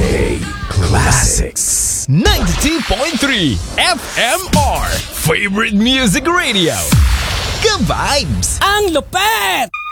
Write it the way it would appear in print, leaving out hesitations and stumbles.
K Classics 92.3 FMR Favorite Music Radio. Ka-vibes! Ang lupet!